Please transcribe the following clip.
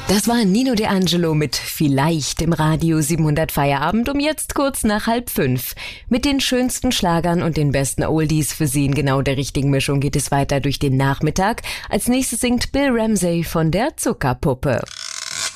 Das war Nino De Angelo mit Vielleicht im Radio 700 Feierabend um jetzt kurz nach 4:30. Mit den schönsten Schlagern und den besten Oldies für Sie in genau der richtigen Mischung geht es weiter durch den Nachmittag. Als nächstes singt Bill Ramsey von der Zuckerpuppe.